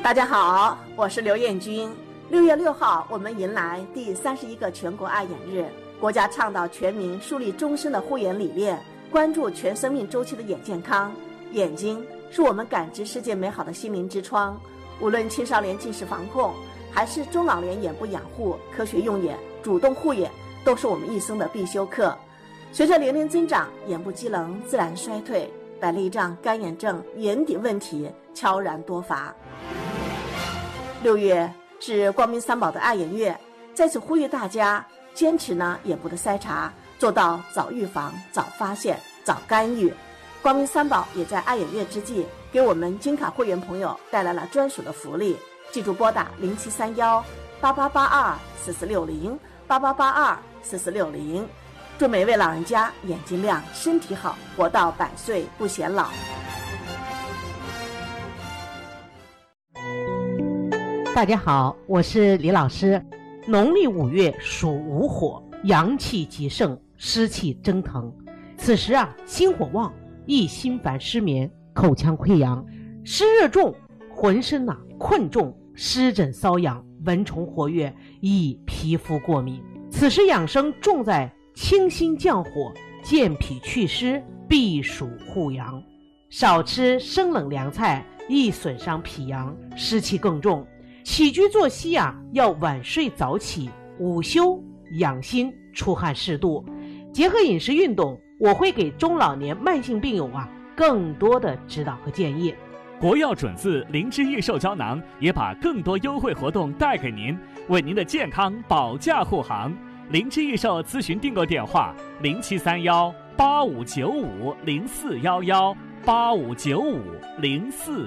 大家好，我是刘艳君。6月6号，我们迎来第31个全国爱眼日。国家倡导全民树立终身的护眼理念，关注全生命周期的眼健康。眼睛是我们感知世界美好的心灵之窗，无论青少年近视防控，还是中老年眼部养护，科学用眼、主动护眼，都是我们一生的必修课。随着年龄增长，眼部机能自然衰退，白内障、干眼症、眼底问题悄然多发。6月是光明三宝的爱眼月，在此呼吁大家坚持眼部的筛查，做到早预防、早发现、早干预。光明三宝也在爱眼月之际，给我们金卡会员朋友带来了专属的福利，记住拨打07318882446088824460。祝每位老人家眼睛亮，身体好，活到100岁不显老。 大家好，我是李老师。农历5月属午火，阳气极盛，湿气蒸腾。此时心火旺，易心烦失眠，口腔溃疡，湿热重，浑身困重，湿疹瘙痒，蚊虫活跃，易皮肤过敏。此时养生重在清心降火，健脾祛湿，避暑护阳。少吃生冷凉菜，易损伤脾阳，湿气更重。起居作息要晚睡早起，午休养心，出汗适度，结合饮食运动，我会给中老年慢性病友更多的指导和建议。 国药准字灵芝益寿胶囊也把更多优惠活动带给您，为您的健康保驾护航。灵芝益寿咨询订购电话：07318595041185959411。